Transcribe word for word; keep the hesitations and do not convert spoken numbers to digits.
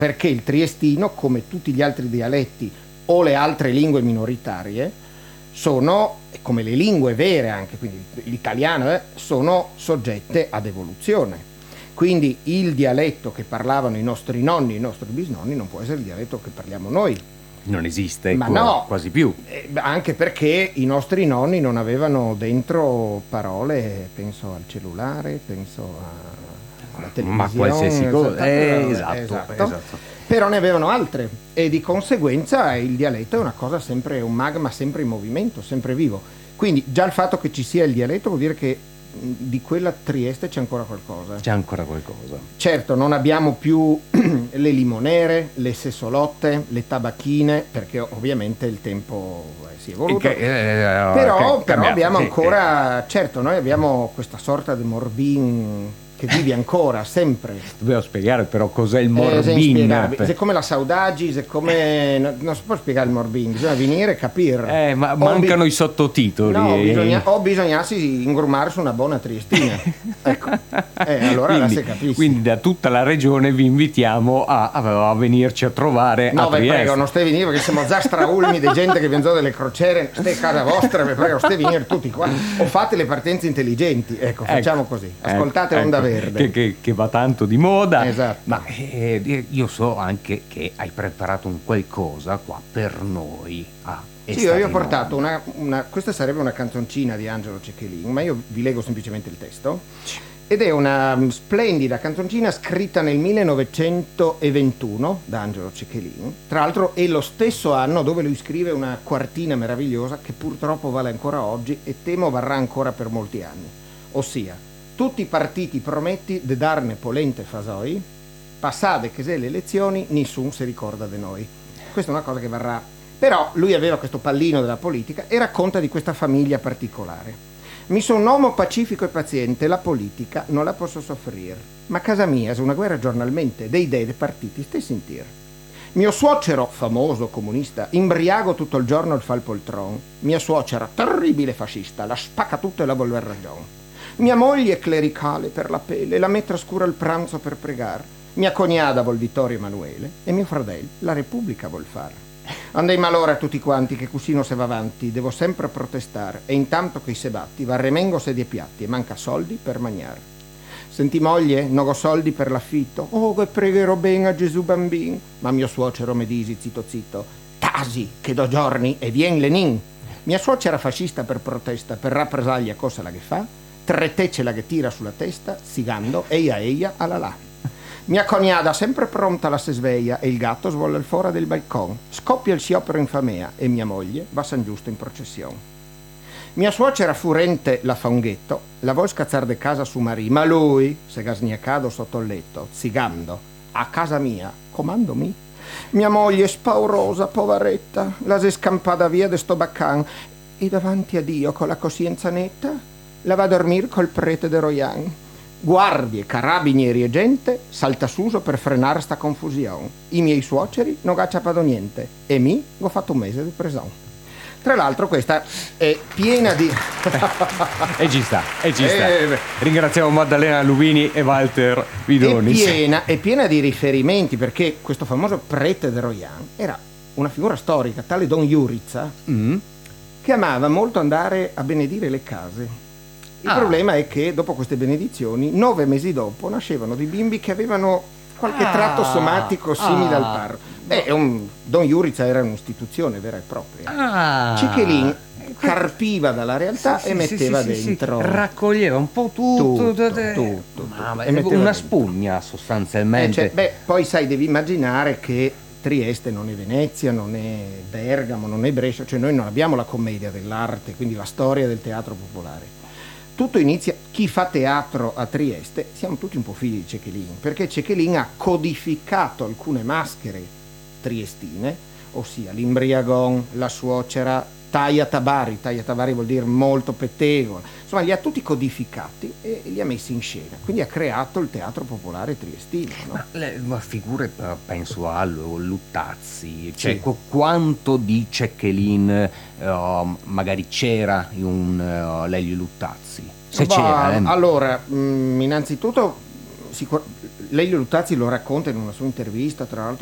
perché il triestino, come tutti gli altri dialetti o le altre lingue minoritarie, sono, come le lingue vere anche, quindi l'italiano, eh, sono soggette ad evoluzione. Quindi il dialetto che parlavano i nostri nonni, i nostri bisnonni, non può essere il dialetto che parliamo noi. Non esiste, Ma ecco, no, quasi più. Eh, anche perché i nostri nonni non avevano dentro parole, penso al cellulare, penso a, alla televisione. Ma qualsiasi cosa. Eh, esatto, esatto. esatto. Però ne avevano altre e di conseguenza il dialetto è una cosa sempre, un magma sempre in movimento, sempre vivo. Quindi già il fatto che ci sia il dialetto vuol dire che di quella Trieste c'è ancora qualcosa. C'è ancora qualcosa. Certo, non abbiamo più le limonere, le sessolotte, le tabacchine, perché ovviamente il tempo eh, si è evoluto. Che, eh, però, che però abbiamo sì, ancora, eh. certo, noi abbiamo questa sorta di morbin che vive ancora, sempre. Dobbiamo spiegare però cos'è il Eh, morbin. per... Se come la saudagi, se come... No, non si può spiegare il morbin, bisogna venire e capire. Eh, ma mancano bi... i sottotitoli. No, bisogna... o bisognarsi ingrumare su una buona triestina. Ecco. Eh, allora quindi, la si capisce. Quindi da tutta la regione vi invitiamo a, a venirci a trovare no, a Trieste. No, prego, non stai venire perché siamo già straulmi di gente che viene delle crociere, stai a casa vostra, vi prego, stai venire tutti qua. O fate le partenze intelligenti, ecco, facciamo ecco, così. Ascoltate ecco, Onda ecco. Verde. Che, che, che va tanto di moda, esatto. Ma eh, io so anche che hai preparato un qualcosa qua per noi. Ah, sì, io ho portato una, una, questa sarebbe una canzoncina di Angelo Cecchelin, ma io vi leggo semplicemente il testo. Ed è una splendida canzoncina scritta nel millenovecentoventuno da Angelo Cecchelin. Tra l'altro è lo stesso anno dove lui scrive una quartina meravigliosa che purtroppo vale ancora oggi e temo varrà ancora per molti anni. Ossia, tutti i partiti prometti de darne polente fasoi, passate che se le elezioni, nessuno si ricorda di noi. Questa è una cosa che varrà. Però lui aveva questo pallino della politica e racconta di questa famiglia particolare. Mi sono un uomo pacifico e paziente, la politica non la posso soffrire, ma a casa mia è una guerra giornalmente dei idee dei partiti, stai sentir. Mio suocero, famoso comunista, imbriago tutto il giorno il fa il poltron. Mia suocera, terribile fascista, la spacca tutto e la vuole ragione. Mia moglie è clericale per la pelle, la mette a scura il pranzo per pregare. Mia cognata vuol Vittorio Emanuele e mio fratello la Repubblica vuol fare. Andai malora a tutti quanti che cusino se va avanti, devo sempre protestare e intanto che se batti va remengo sedie piatti e manca soldi per mangiare. Senti moglie, non ho soldi per l'affitto, oh che pregherò ben a Gesù bambin, ma mio suocero mi disi zitto zitto, tasi che do giorni e vien Lenin. Mia suocera fascista per protesta, per rappresaglia cosa la che fa? Tre tecce la che tira sulla testa, sigando eia eia alla là. Mia cognata sempre pronta la se sveglia e il gatto svolla il fora del balcone. Scoppia il sciopero in famea e mia moglie va San Giusto in processione. Mia suocera furente la fa un ghetto, la vuol scazzare de casa su Marì, ma lui se gasniacado sotto il letto, zigando, a casa mia, comandomi. Mia moglie spaurosa, poveretta, la se scampada via de sto baccan e davanti a Dio con la coscienza netta la va a dormir col prete de Royan. Guardie, carabinieri e gente salta suso per frenare sta confusione. I miei suoceri non gacciapado niente e mi ho fatto un mese di prison. Tra l'altro questa è piena di... e ci sta, e ci sta. Eh, Ringraziamo Maddalena Lubini e Walter Vidoni. È piena, è piena di riferimenti perché questo famoso prete de Royan era una figura storica, tale Don Jurica, mm. che amava molto andare a benedire le case. Il ah. problema è che dopo queste benedizioni, nove mesi dopo, nascevano dei bimbi che avevano qualche ah. tratto somatico simile ah. al parro. Beh, un, Don Jurica era un'istituzione vera e propria. Ah. Cecchelin carpiva dalla realtà sì, e metteva sì, sì, dentro. Sì, raccoglieva un po' tutto. Tutto, tutto, tutto, Mamma, tutto. Una dentro. Spugna sostanzialmente. Eh, cioè, beh, poi sai, devi immaginare che Trieste non è Venezia, non è Bergamo, non è Brescia, cioè noi non abbiamo la commedia dell'arte, quindi la storia del teatro popolare. Tutto inizia, chi fa teatro a Trieste, siamo tutti un po' figli di Cecchelin, perché Cecchelin ha codificato alcune maschere triestine, ossia l'imbriagon, la suocera, Taia Tabari, Taia Tabari vuol dire molto pettegola, insomma li ha tutti codificati e li ha messi in scena, quindi ha creato il teatro popolare triestino. No? Ma le ma figure, penso a Luttazzi, cioè sì. Quanto di Cecchelin uh, magari c'era in un uh, Lelio Luttazzi? Se bah, c'era. Eh. Allora, mh, innanzitutto sicur- Lelio Luttazzi lo racconta in una sua intervista, tra l'altro